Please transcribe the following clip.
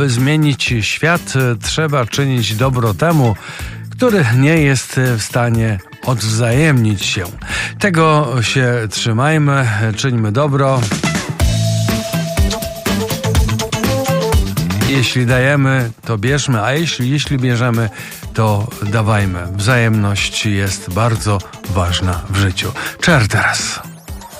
Aby zmienić świat, trzeba czynić dobro temu, który nie jest w stanie odwzajemnić się. Tego się trzymajmy, czyńmy dobro. Jeśli dajemy, to bierzmy, a jeśli bierzemy, to dawajmy. Wzajemność jest bardzo ważna w życiu. Czer teraz.